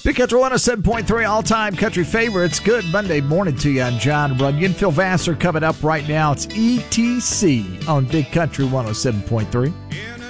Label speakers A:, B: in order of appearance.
A: Big Country 107.3 all-time country favorites. Good Monday morning to you. I'm John Runyon. Phil Vassar coming up right now. It's ETC on Big Country 107.3.